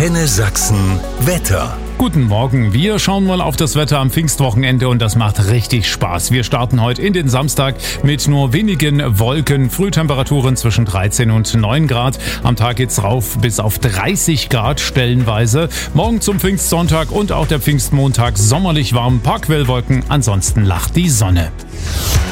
Antenne Sachsen Wetter. Guten Morgen, wir schauen mal auf das Wetter am Pfingstwochenende und das macht richtig Spaß. Wir starten heute in den Samstag mit nur wenigen Wolken, Frühtemperaturen zwischen 13 und 9 Grad. Am Tag geht's rauf bis auf 30 Grad stellenweise. Morgen zum Pfingstsonntag und auch der Pfingstmontag sommerlich warm, paar Quellwolken, ansonsten lacht die Sonne.